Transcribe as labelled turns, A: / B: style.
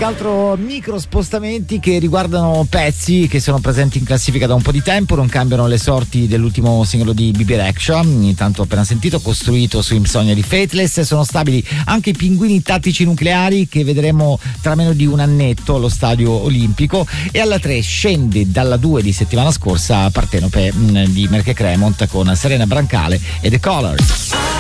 A: che altro micro spostamenti che riguardano pezzi che sono presenti in classifica da un po' di tempo, non cambiano le sorti dell'ultimo singolo di BB Rexha, intanto appena sentito, costruito su Insomnia di Faithless. Sono stabili anche i Pinguini Tattici Nucleari, che vedremo tra meno di un annetto allo Stadio Olimpico, e alla 3 scende dalla 2 di settimana scorsa Partenope di Merche Cremont con Serena Brancale e The Colors.